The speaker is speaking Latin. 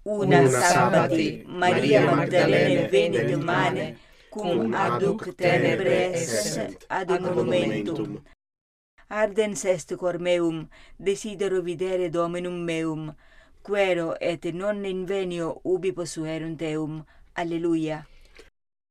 una sabbati, Maria Magdalene venit mane, cum adduc tenebre esset ad monumentum. Ardens est cor meum, desidero videre Dominum meum, quero et non invenio ubi posuerunt eum. Alleluia.